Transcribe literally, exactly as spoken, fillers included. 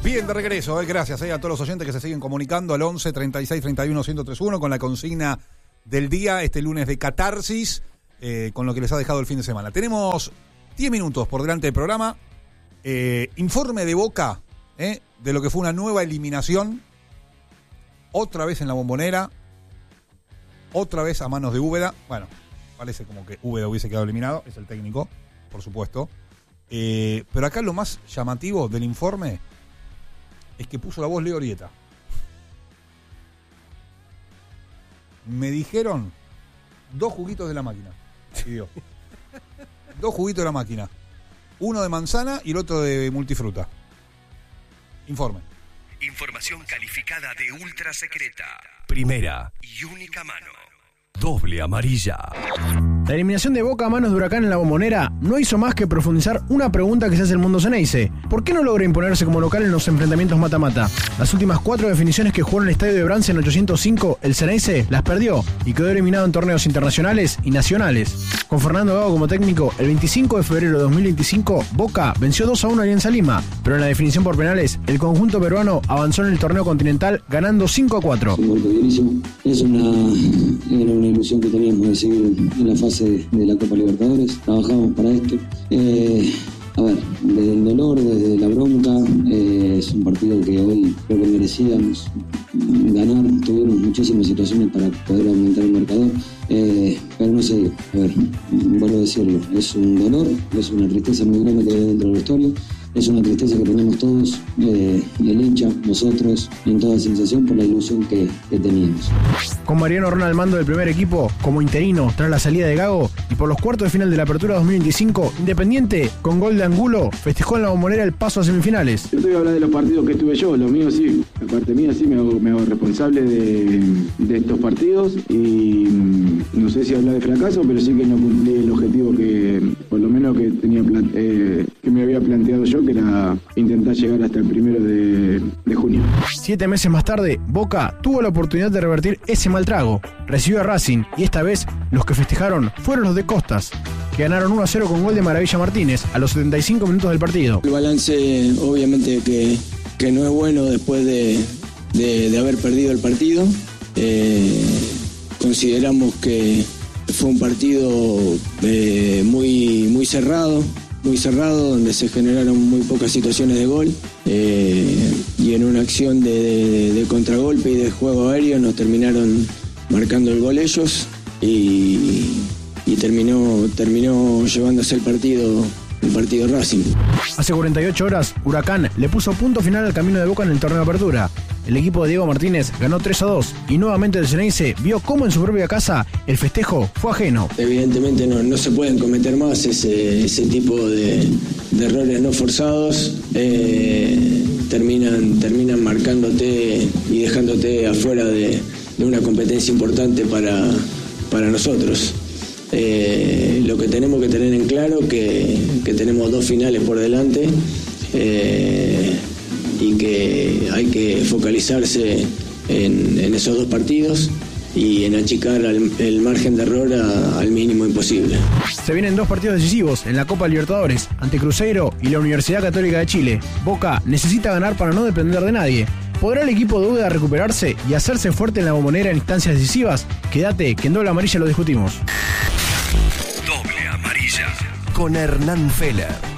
Bien, de regreso, eh, gracias eh, a todos los oyentes que se siguen comunicando al once, treinta y seis, treinta y uno, ciento treinta y uno con la consigna del día, este lunes de catarsis, eh, con lo que les ha dejado el fin de semana. Tenemos diez minutos por delante del programa, eh, informe de Boca eh, de lo que fue una nueva eliminación, otra vez en la Bombonera, otra vez a manos de Úbeda. Bueno, parece como que Úbeda hubiese quedado eliminado, es el técnico, por supuesto. Eh, pero acá lo más llamativo del informe es que puso la voz Leo Orieta. Me dijeron dos juguitos de la máquina. Pidió. Dos juguitos de la máquina. Uno de manzana y el otro de multifruta. Informe. Información calificada de ultra secreta. Primera y única mano. Doble amarilla. La eliminación de Boca a manos de Huracán en la Bombonera no hizo más que profundizar una pregunta que se hace el mundo ceneice. ¿Por qué no logra imponerse como local en los enfrentamientos mata-mata? Las últimas cuatro definiciones que jugó en el estadio de Brance en ochocientos cinco, el ceneice las perdió y quedó eliminado en torneos internacionales y nacionales. Con Fernando Gago como técnico, el veinticinco de febrero de dos mil veinticinco, Boca venció dos a uno a Alianza Lima, pero en la definición por penales, el conjunto peruano avanzó en el torneo continental ganando cinco a cuatro. Es una, era una ilusión que teníamos de seguir en la fase de la Copa Libertadores, trabajamos para esto. Eh, a ver, desde el dolor, desde la bronca, eh, es un partido que hoy creo que merecíamos ganar, tuvimos muchísimas situaciones para poder aumentar el marcador, eh, pero no sé, a ver, vuelvo a decirlo, es un dolor, es una tristeza muy grande que hay dentro del vestuario. Es una tristeza que tenemos todos, eh, el hincha, nosotros, en toda sensación por la ilusión que, que teníamos. Con Mariano Ron al mando del primer equipo, como interino tras la salida de Gago, y por los cuartos de final de la Apertura dos mil veinticinco, Independiente, con gol de Angulo, festejó en la Bombonera el paso a semifinales. Yo te voy a hablar de los partidos que estuve yo, los míos sí, la parte mía sí me hago, me hago responsable de, de estos partidos y no sé si hablar de fracaso, pero sí que no cumplí el objetivo que, por lo menos que tenía eh, que me había planteado yo, que era intentar llegar hasta el primero de, de junio. Siete meses más tarde, Boca tuvo la oportunidad de revertir ese mal trago. Recibió a Racing y esta vez los que festejaron fueron los de Costas, que ganaron uno a cero con gol de Maravilla Martínez a los setenta y cinco minutos del partido. El balance obviamente que, que no es bueno después de, de, de haber perdido el partido. Eh, consideramos que fue un partido eh, muy, muy cerrado. muy cerrado, donde se generaron muy pocas situaciones de gol eh, y en una acción de, de, de contragolpe y de juego aéreo nos terminaron marcando el gol ellos y, y terminó, terminó llevándose el partido, el partido Racing. Hace cuarenta y ocho horas, Huracán le puso punto final al camino de Boca en el torneo de Apertura. El equipo de Diego Martínez ganó tres a dos y nuevamente el ceneice vio cómo en su propia casa el festejo fue ajeno. Evidentemente no, no se pueden cometer más ese, ese tipo de, de errores no forzados. Eh, terminan, terminan marcándote y dejándote afuera de, de una competencia importante para, para nosotros. Eh, lo que tenemos que tener en claro que, que tenemos dos finales por delante. Eh, y que hay que focalizarse en, en esos dos partidos y en achicar el, el margen de error a, al mínimo imposible. Se vienen dos partidos decisivos en la Copa Libertadores, ante Cruzeiro y la Universidad Católica de Chile. Boca necesita ganar para no depender de nadie. ¿Podrá el equipo de Úbeda recuperarse y hacerse fuerte en la Bombonera en instancias decisivas? Quédate, que en Doble Amarilla lo discutimos. Doble Amarilla con Hernán Feller.